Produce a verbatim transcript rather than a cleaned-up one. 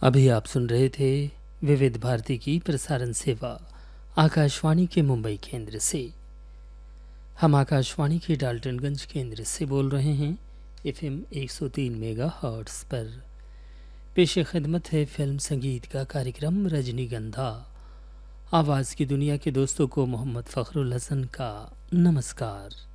अभी आप सुन रहे थे विविध भारती की प्रसारण सेवा आकाशवाणी के मुंबई केंद्र से। हम आकाशवाणी के डाल्टनगंज केंद्र से बोल रहे हैं एफएम एक सौ तीन मेगा हर्ट्स पर। पेशे खिदमत है फिल्म संगीत का कार्यक्रम रजनीगंधा। आवाज़ की दुनिया के दोस्तों को मोहम्मद फ़खरुल हसन का नमस्कार।